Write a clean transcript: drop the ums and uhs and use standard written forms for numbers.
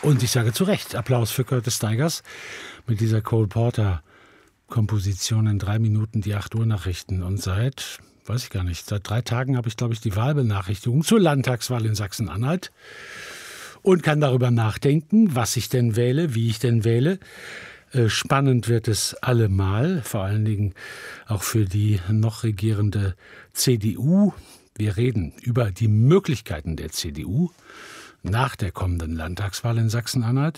Und ich sage zu Recht, Applaus für Curtis Stigers mit dieser Cole Porter-Komposition in 3 Minuten die 8 Uhr Nachrichten. Und seit 3 Tagen habe ich, glaube ich, die Wahlbenachrichtigung zur Landtagswahl in Sachsen-Anhalt und kann darüber nachdenken, was ich denn wähle, wie ich denn wähle. Spannend wird es allemal, vor allen Dingen auch für die noch regierende CDU. Wir reden über die Möglichkeiten der CDU nach der kommenden Landtagswahl in Sachsen-Anhalt.